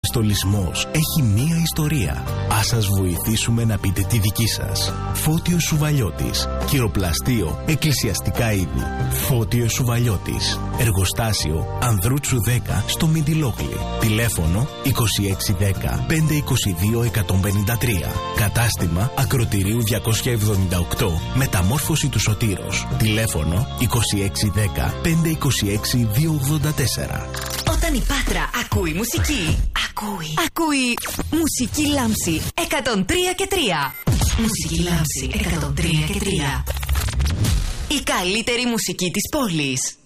στολισμός έχει μία ιστορία. Ας σας βοηθήσουμε να πείτε τη δική σας. Φώτιος Σουβαλιώτης. Κυροπλαστείο, εκκλησιαστικά είδη. Φώτιος Σουβαλιώτης. Εργοστάσιο Ανδρούτσου 10 στο Μιντιλόγλι. Τηλέφωνο 2610 522 153. Κατάστημα Ακροτηρίου 278. Μεταμόρφωση του Σωτήρος. Τηλέφωνο 2610 526 284. Όταν η Πάτρα ακούει μουσική, ακούει Μουσική Λάμψη 103 και 3. Μουσική Λάμψη 103 και 3. Η καλύτερη μουσική της πόλης.